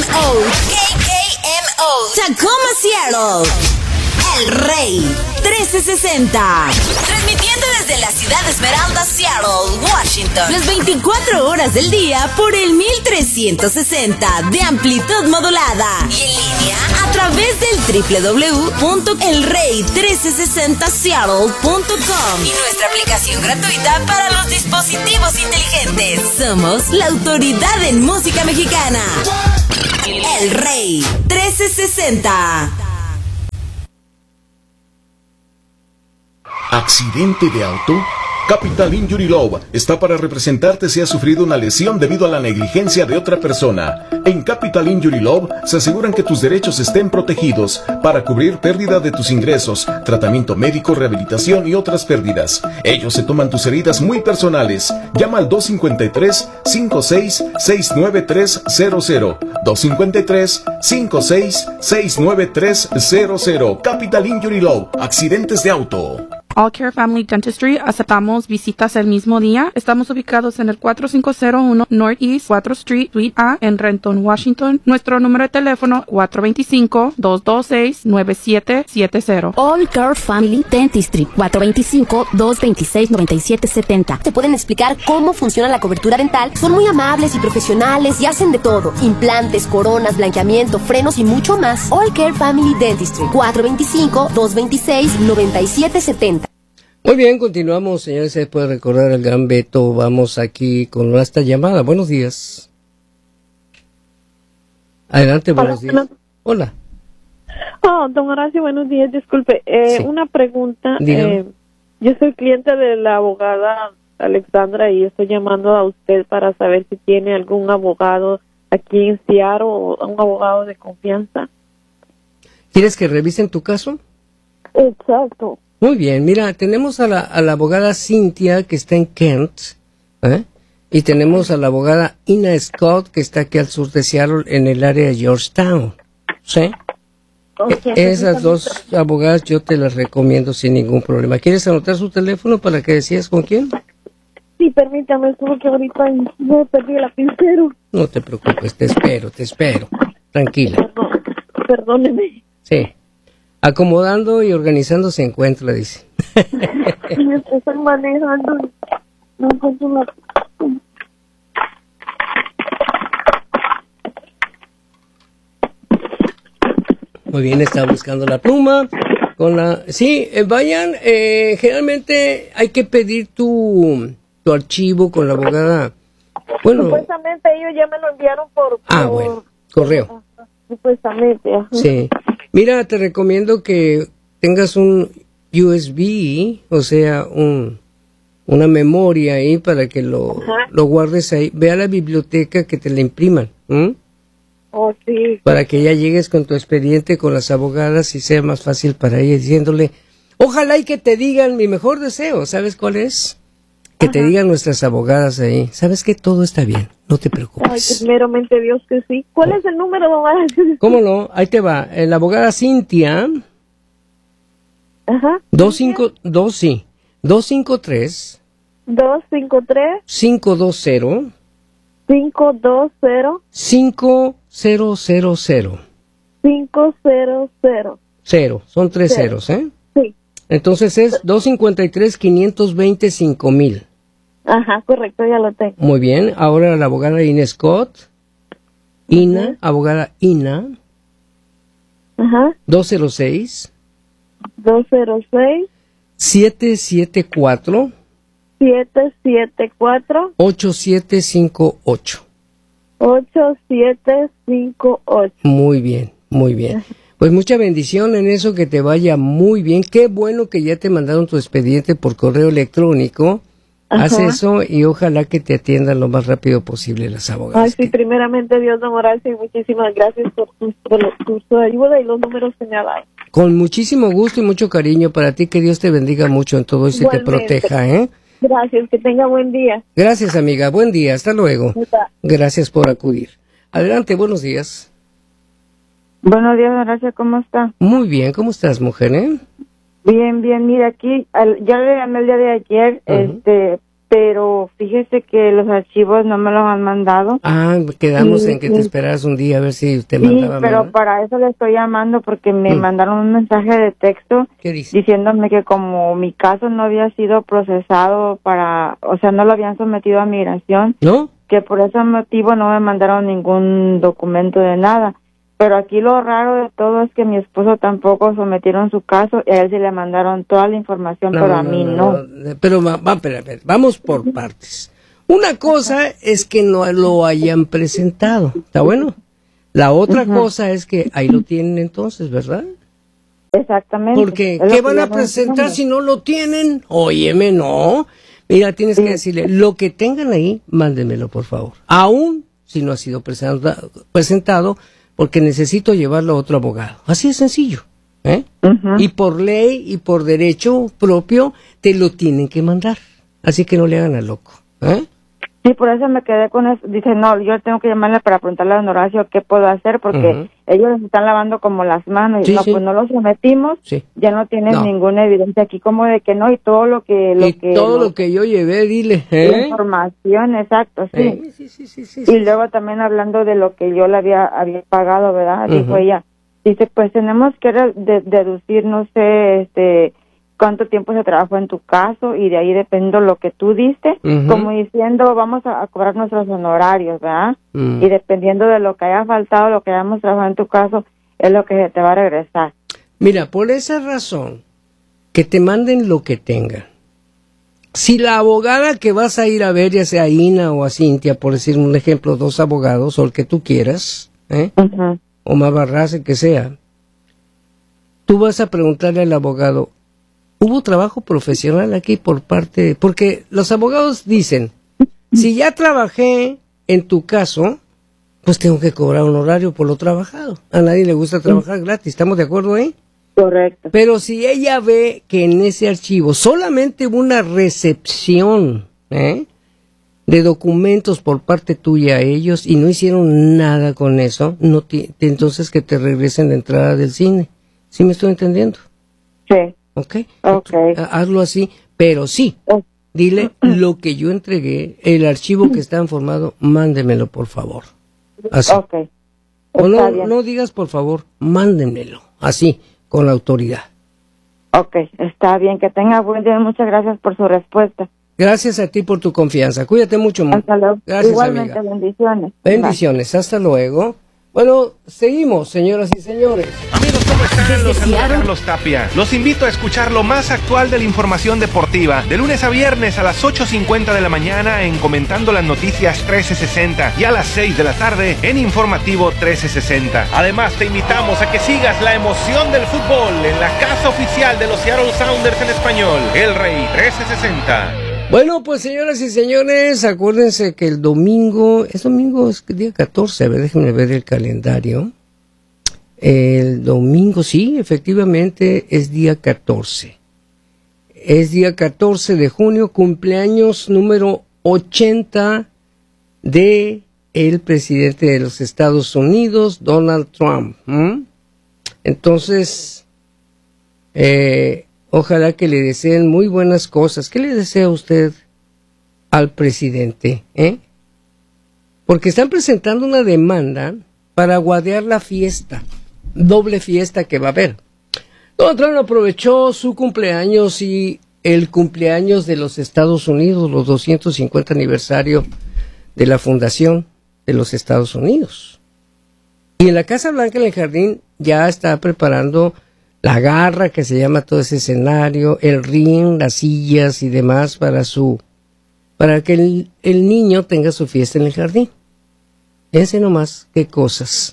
KKMO Tacoma, Seattle. El Rey 1360. Transmitiendo desde la ciudad de Esmeralda, Seattle, Washington. Las 24 horas del día por el 1360 de amplitud modulada. Y en línea a través del www.elrey1360seattle.com. Y nuestra aplicación gratuita para los dispositivos inteligentes. Somos la autoridad en música mexicana. El Rey 1360. ¿Accidente de auto? Capital Injury Law está para representarte si has sufrido una lesión debido a la negligencia de otra persona. En Capital Injury Law se aseguran que tus derechos estén protegidos para cubrir pérdida de tus ingresos, tratamiento médico, rehabilitación y otras pérdidas. Ellos se toman tus heridas muy personales. Llama al 253-56-69300. 253-56-69300. Capital Injury Law. Accidentes de auto. All Care Family Dentistry, aceptamos visitas el mismo día. Estamos ubicados en el 4501 Northeast 4th Street, Suite A, en Renton, Washington. Nuestro número de teléfono 425-226-9770. All Care Family Dentistry, 425-226-9770. Te pueden explicar cómo funciona la cobertura dental. Son muy amables y profesionales y hacen de todo. Implantes, coronas, blanqueamiento, frenos y mucho más. All Care Family Dentistry, 425-226-9770. Muy bien, continuamos, señores. Se puede recordar el gran Beto. Vamos aquí con nuestra llamada. Buenos días. Adelante, buenos días. Hola. Oh, don Horacio, buenos días. Disculpe, Sí. una pregunta. Dígame. Yo soy cliente de la abogada Alexandra y estoy llamando a usted para saber si tiene algún abogado aquí en Seattle o un abogado de confianza. ¿Quieres que revisen tu caso? Exacto. Muy bien, mira, tenemos a la abogada Cynthia, que está en Kent, y tenemos a la abogada Ina Scott, que está aquí al sur de Seattle, en el área de Georgetown, ¿sí? Okay. Esas dos abogadas yo te las recomiendo sin ningún problema. ¿Quieres anotar su teléfono para que decías con quién? Sí, permítame, solo que ahorita me perdí el lapicero. No te preocupes, te espero, tranquila. Perdóneme. Sí. Acomodando y organizando se encuentra, dice. Estoy manejando y no encuentro la... Muy bien, está buscando la pluma. Sí, vayan, generalmente hay que pedir tu archivo con la abogada. Bueno. Supuestamente ellos ya me lo enviaron por bueno, correo. Supuestamente, ajá. Sí. Mira, te recomiendo que tengas un USB, o sea, una memoria ahí para que lo guardes ahí. Ve a la biblioteca que te la impriman. Oh, sí. Para que ya llegues con tu expediente con las abogadas y sea más fácil para ella, diciéndole, ojalá y que te digan mi mejor deseo. ¿Sabes cuál es? Que te digan nuestras abogadas ahí. ¿Sabes que todo está bien? No te preocupes. Ay, que meramente Dios que sí. ¿Cuál es el número, don Horacio? ¿Cómo no? Ahí te va. La abogada Cynthia. Ajá. 253. 253. 520. 520. 5000. 500. Son 3 ceros, ¿eh? Sí. Entonces es 253-520-5000. Ajá, correcto, ya lo tengo. Muy bien. Ahora la abogada Ina Scott. Abogada Ina. Ajá. 206. 206. 774. 774. 8758. 8758. Muy bien, muy bien. Pues mucha bendición en eso, que te vaya muy bien. Qué bueno que ya te mandaron tu expediente por correo electrónico. Ajá. Haz eso y ojalá que te atiendan lo más rápido posible las abogadas. Ay, sí, primeramente Dios, don Horacio, y muchísimas gracias por su ayuda y los números que me ha dado. Con muchísimo gusto y mucho cariño para ti, que Dios te bendiga mucho en todo eso y te proteja, ¿eh? Gracias, que tenga buen día. Gracias, amiga, buen día, hasta luego. Gracias por acudir. Adelante, buenos días. Buenos días, Horacio, ¿cómo está? Muy bien, ¿cómo estás, mujer, Bien, mira, aquí, ya le llamé el día de ayer, pero fíjese que los archivos no me los han mandado. Quedamos en que te esperaras un día a ver si te mandaban. Sí, pero ¿verdad? para eso le estoy llamando, porque me mandaron un mensaje de texto diciéndome que como mi caso no había sido procesado no lo habían sometido a migración, ¿no? Que por ese motivo no me mandaron ningún documento de nada. Pero aquí lo raro de todo es que mi esposo tampoco sometieron su caso y a él sí le mandaron toda la información, pero a mí no. Pero vamos por partes. Una cosa es que no lo hayan presentado, ¿está bueno? La otra cosa es que ahí lo tienen entonces, ¿verdad? Exactamente. Porque, ¿qué van a presentar si no lo tienen? Óyeme, no. Mira, tienes que decirle, lo que tengan ahí, mándenmelo, por favor. Aún si no ha sido presentado, porque necesito llevarlo a otro abogado. Así de sencillo. Y por ley y por derecho propio, te lo tienen que mandar. Así que no le hagan al loco. Sí, por eso me quedé con eso. Dice, no, yo tengo que llamarle para preguntarle a don Horacio qué puedo hacer, porque ellos están lavando como las manos. Y pues no lo sometimos, ya no tienen ninguna evidencia aquí como de que no, y todo lo que yo llevé, dile. La información, exacto, sí. Sí. Y luego también hablando de lo que yo le había pagado, ¿verdad? Dijo ella, dice, pues tenemos que deducir, no sé, cuánto tiempo se trabajó en tu caso, y de ahí depende lo que tú diste, como diciendo, vamos a cobrar nuestros honorarios, ¿verdad? Y dependiendo de lo que haya faltado, lo que hayamos trabajado en tu caso, es lo que se te va a regresar. Mira, por esa razón, que te manden lo que tengan. Si la abogada que vas a ir a ver, ya sea a Ina o a Cintia, por decir un ejemplo, 2 abogados, o el que tú quieras, o más Barras, el que sea, tú vas a preguntarle al abogado, ¿hubo trabajo profesional aquí por parte? Porque los abogados dicen, si ya trabajé en tu caso, pues tengo que cobrar un honorario por lo trabajado. A nadie le gusta trabajar gratis, ¿estamos de acuerdo ahí? Correcto. Pero si ella ve que en ese archivo solamente hubo una recepción de documentos por parte tuya a ellos y no hicieron nada con eso, entonces que te regresen la entrada del cine. ¿Sí me estoy entendiendo? Sí. Okay. Hazlo así, pero sí, dile lo que yo entregué, el archivo que está informado, mándemelo, por favor. Así. O no digas por favor, mándenmelo, así, con la autoridad. Está bien, que tenga buen día, muchas gracias por su respuesta. Gracias a ti por tu confianza, cuídate mucho. Hasta luego. Gracias, igualmente, amiga. bendiciones. Bendiciones, hasta luego. Bueno, seguimos, señoras y señores. Amigos, ¿cómo están? Los saluda Carlos Tapia. Los invito a escuchar lo más actual de la información deportiva, de lunes a viernes a las 8:50 de la mañana en Comentando las Noticias 1360 y a las 6 de la tarde en Informativo 1360. Además, te invitamos a que sigas la emoción del fútbol en la casa oficial de los Seattle Sounders en español, El Rey 1360. Bueno, pues señoras y señores, acuérdense que el domingo, es día 14, a ver, déjenme ver el calendario. El domingo, sí, efectivamente, es día 14. Es día 14 de junio, cumpleaños número 80 de el presidente de los Estados Unidos, Donald Trump. Entonces, ojalá que le deseen muy buenas cosas. ¿Qué le desea usted al presidente? Porque están presentando una demanda para aguadear la fiesta, doble fiesta que va a haber. Donald Trump aprovechó su cumpleaños y el cumpleaños de los Estados Unidos, los 250 aniversario de la fundación de los Estados Unidos. Y en la Casa Blanca, en el jardín, ya está preparando la garra, que se llama todo ese escenario, el ring, las sillas y demás para que el niño tenga su fiesta en el jardín. Fíjense nomás qué cosas.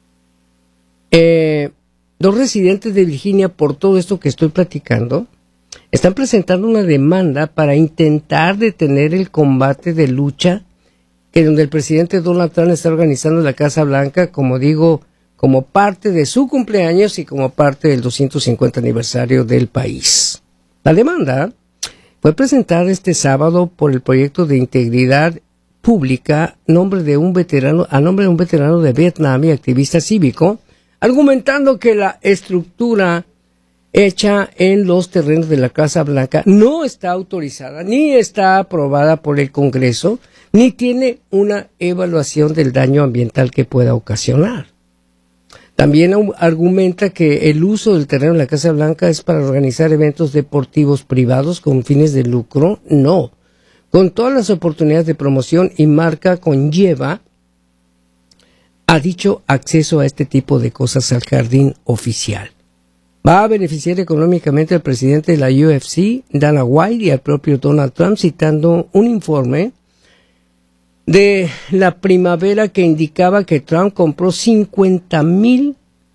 2 residentes de Virginia, por todo esto que estoy platicando, están presentando una demanda para intentar detener el combate de lucha que donde el presidente Donald Trump está organizando en la Casa Blanca, como digo, como parte de su cumpleaños y como parte del 250 aniversario del país. La demanda fue presentada este sábado por el Proyecto de Integridad Pública a nombre de un veterano de Vietnam y activista cívico, argumentando que la estructura hecha en los terrenos de la Casa Blanca no está autorizada, ni está aprobada por el Congreso, ni tiene una evaluación del daño ambiental que pueda ocasionar. También argumenta que el uso del terreno de la Casa Blanca es para organizar eventos deportivos privados con fines de lucro. No. Con todas las oportunidades de promoción y marca conlleva a dicho acceso a este tipo de cosas al jardín oficial. Va a beneficiar económicamente al presidente de la UFC, Dana White, y al propio Donald Trump, citando un informe de la primavera que indicaba que Trump compró $50,000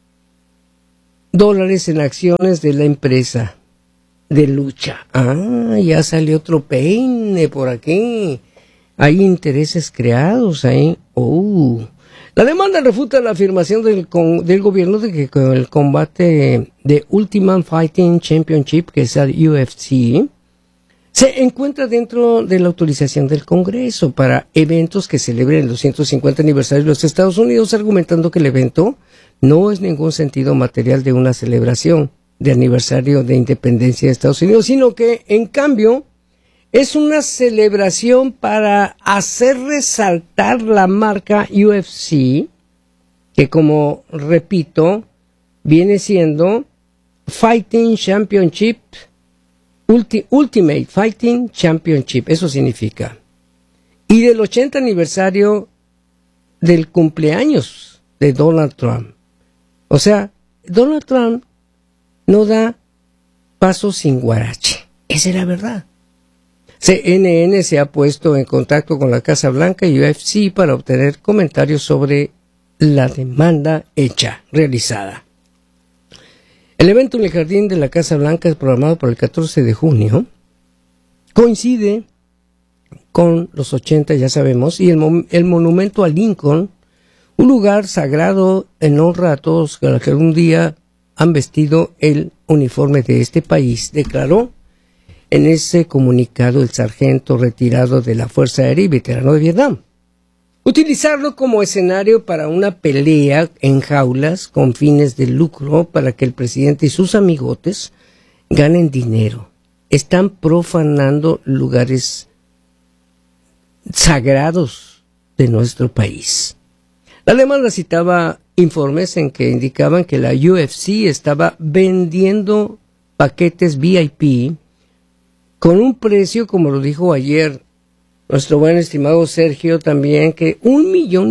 en acciones de la empresa de lucha. Ah, ya salió otro peine por aquí. Hay intereses creados ahí. La demanda refuta la afirmación del gobierno de que con el combate de Ultimate Fighting Championship, que es el UFC, se encuentra dentro de la autorización del Congreso para eventos que celebren el 250 aniversario de los Estados Unidos, argumentando que el evento no es ningún sentido material de una celebración de aniversario de independencia de Estados Unidos, sino que, en cambio, es una celebración para hacer resaltar la marca UFC, que, como repito, viene siendo Fighting Championship, Ultimate Fighting Championship, eso significa. Y del 80 aniversario del cumpleaños de Donald Trump. O sea, Donald Trump no da paso sin guarache. Esa es la verdad. CNN se ha puesto en contacto con la Casa Blanca y UFC para obtener comentarios sobre la demanda realizada. El evento en el jardín de la Casa Blanca es programado para el 14 de junio. Coincide con los 80, ya sabemos, y el monumento a Lincoln, un lugar sagrado en honra a todos los que algún día han vestido el uniforme de este país, declaró en ese comunicado el sargento retirado de la Fuerza Aérea y veterano de Vietnam. Utilizarlo como escenario para una pelea en jaulas con fines de lucro para que el presidente y sus amigotes ganen dinero. Están profanando lugares sagrados de nuestro país. La demanda citaba informes en que indicaban que la UFC estaba vendiendo paquetes VIP con un precio, como lo dijo ayer nuestro buen estimado Sergio también, que $1,5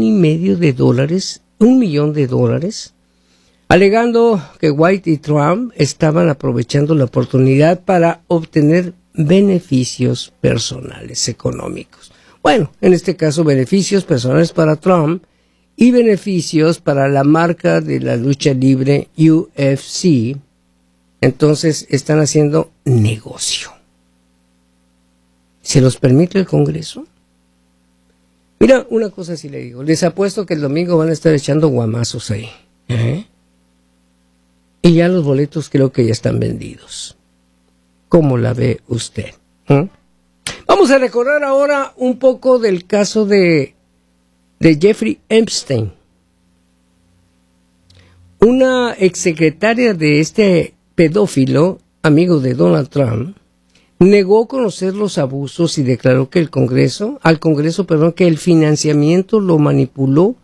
millones, alegando que White y Trump estaban aprovechando la oportunidad para obtener beneficios personales económicos. Bueno, en este caso beneficios personales para Trump y beneficios para la marca de la lucha libre UFC. Entonces están haciendo negocio. ¿Se los permite el Congreso? Mira, una cosa sí le digo. Les apuesto que el domingo van a estar echando guamazos ahí. Y ya los boletos creo que ya están vendidos. ¿Cómo la ve usted? Vamos a recordar ahora un poco del caso de Jeffrey Epstein. Una exsecretaria de este pedófilo, amigo de Donald Trump, negó conocer los abusos y declaró que al Congreso, que el financiamiento lo manipuló.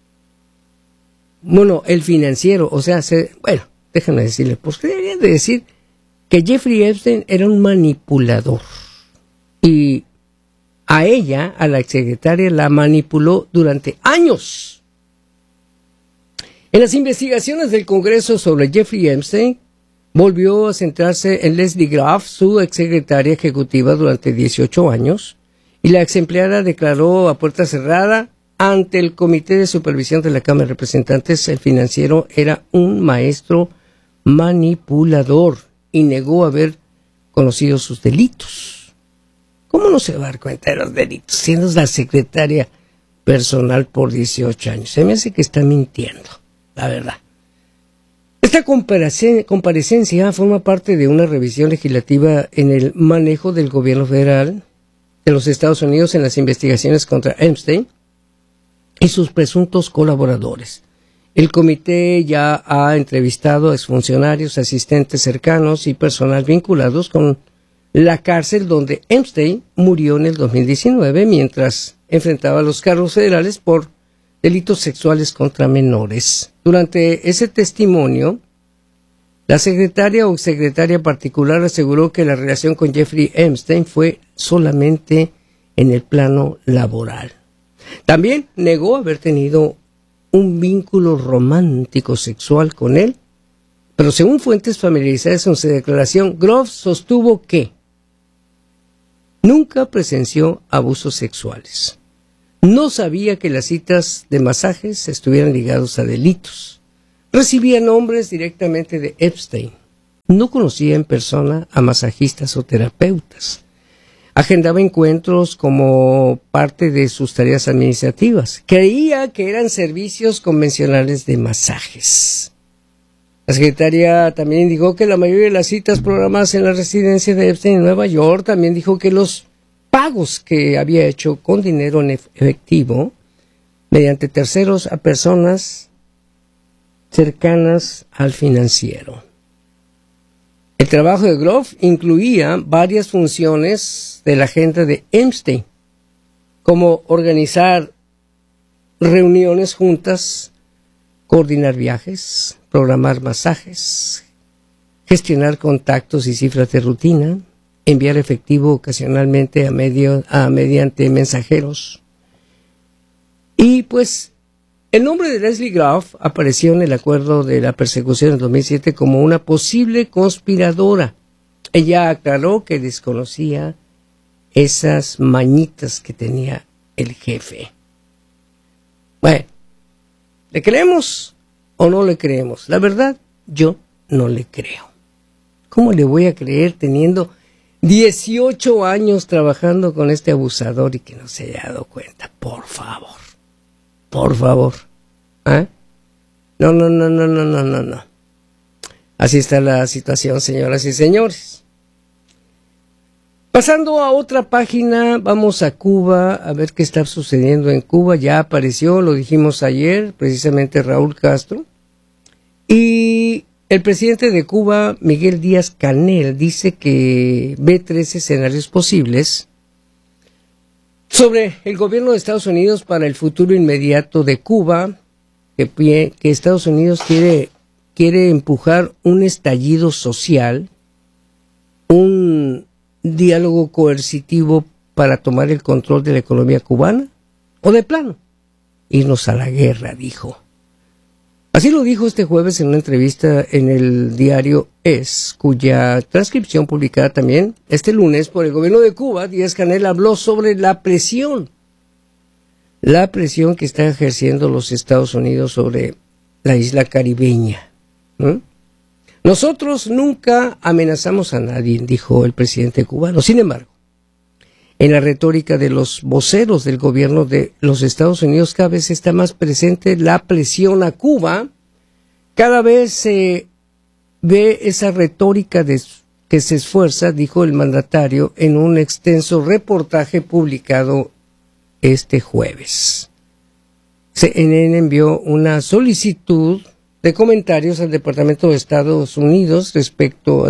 Bueno, el financiero, o sea, déjenme decirle, pues debería de decir que Jeffrey Epstein era un manipulador. Y a ella, a la exsecretaria, la manipuló durante años. En las investigaciones del Congreso sobre Jeffrey Epstein, volvió a centrarse en Leslie Graff, su exsecretaria ejecutiva durante 18 años, y la exempleada declaró a puerta cerrada ante el Comité de Supervisión de la Cámara de Representantes el financiero era un maestro manipulador y negó haber conocido sus delitos. ¿Cómo no se va a dar cuenta de los delitos siendo la secretaria personal por 18 años? Se me hace que está mintiendo, la verdad. Esta comparecencia forma parte de una revisión legislativa en el manejo del gobierno federal de los Estados Unidos en las investigaciones contra Epstein y sus presuntos colaboradores. El comité ya ha entrevistado a exfuncionarios, asistentes cercanos y personal vinculados con la cárcel donde Epstein murió en el 2019 mientras enfrentaba los cargos federales por delitos sexuales contra menores. Durante ese testimonio, la secretaria o secretaria particular aseguró que la relación con Jeffrey Epstein fue solamente en el plano laboral. También negó haber tenido un vínculo romántico sexual con él, pero según fuentes familiarizadas en su declaración, Groff sostuvo que nunca presenció abusos sexuales. No sabía que las citas de masajes estuvieran ligados a delitos. Recibía nombres directamente de Epstein. No conocía en persona a masajistas o terapeutas. Agendaba encuentros como parte de sus tareas administrativas. Creía que eran servicios convencionales de masajes. La secretaria también indicó que la mayoría de las citas programadas en la residencia de Epstein en Nueva York, también dijo que los pagos que había hecho con dinero en efectivo mediante terceros a personas cercanas al financiero. El trabajo de Groff incluía varias funciones de la agenda de Epstein, como organizar reuniones juntas, coordinar viajes, programar masajes, gestionar contactos y cifras de rutina, enviar efectivo ocasionalmente mediante mensajeros. Y pues el nombre de Leslie Groff apareció en el acuerdo de la persecución en 2007 como una posible conspiradora. Ella aclaró que desconocía esas mañitas que tenía el jefe. Bueno, ¿le creemos o no le creemos? La verdad, yo no le creo. ¿Cómo le voy a creer teniendo 18 años trabajando con este abusador y que no se haya dado cuenta? Por favor. Por favor. ¿Eh? No. Así está la situación, señoras y señores. Pasando a otra página, vamos a Cuba, a ver qué está sucediendo en Cuba. Ya apareció, lo dijimos ayer, precisamente Raúl Castro. Y el presidente de Cuba, Miguel Díaz-Canel, dice que ve 3 escenarios posibles sobre el gobierno de Estados Unidos para el futuro inmediato de Cuba, que Estados Unidos quiere empujar un estallido social, un diálogo coercitivo para tomar el control de la economía cubana, o de plano, irnos a la guerra, dijo. Así lo dijo este jueves en una entrevista en el diario ES, cuya transcripción publicada también este lunes por el gobierno de Cuba. Díaz-Canel habló sobre la presión que está ejerciendo los Estados Unidos sobre la isla caribeña. Nosotros nunca amenazamos a nadie, dijo el presidente cubano. Sin embargo, en la retórica de los voceros del gobierno de los Estados Unidos cada vez está más presente la presión a Cuba. Cada vez se ve esa retórica que se esfuerza, dijo el mandatario en un extenso reportaje publicado este jueves. CNN envió una solicitud de comentarios al Departamento de Estados Unidos respecto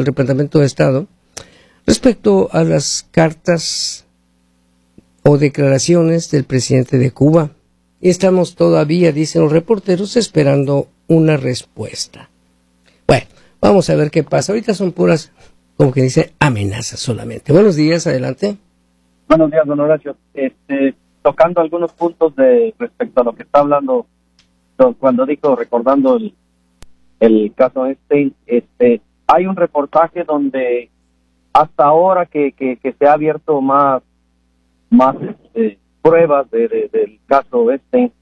a las cartas o declaraciones del presidente de Cuba. Y estamos todavía, dicen los reporteros, esperando una respuesta. Bueno, vamos a ver qué pasa. Ahorita son puras, como que dice, amenazas solamente. Buenos días, adelante. Buenos días, don Horacio. Tocando algunos puntos respecto a lo que está hablando, cuando dijo, recordando el caso Epstein, hay un reportaje donde hasta ahora que se ha abierto más pruebas del caso Epstein,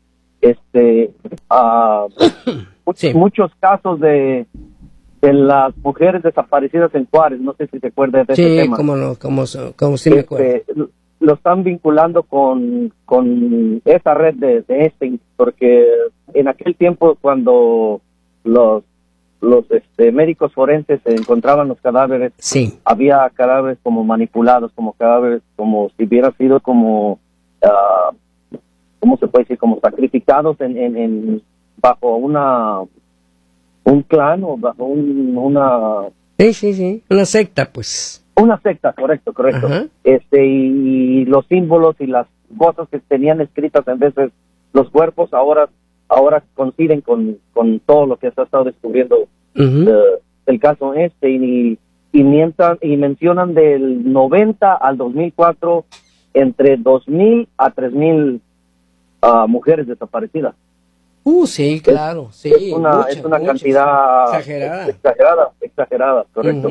sí. Muchos casos de las mujeres desaparecidas en Juárez, no sé si se acuerda de ese tema. Sí, cómo no, como sí me acuerdo. Lo están vinculando con esa red de Epstein, porque en aquel tiempo cuando los médicos forenses encontraban los cadáveres, sí, había cadáveres como manipulados, como cadáveres como si hubiera sido como ¿cómo se puede decir? Como sacrificados en bajo un clan o bajo una... Sí, una secta, pues. Una secta, correcto. Ajá. Y los símbolos y las cosas que tenían escritas en vez de los cuerpos ahora coinciden con todo lo que se ha estado descubriendo del caso y mencionan del 90 al 2004 entre 2,000 a 3,000 mujeres desaparecidas. Sí, claro, sí. Es una cantidad exagerada, correcto.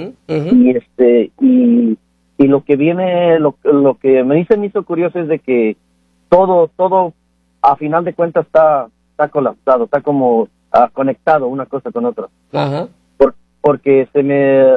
Y lo que viene, lo que me hizo curioso es de que todo a final de cuentas está colapsado, está como conectado una cosa con otra. Ajá. Porque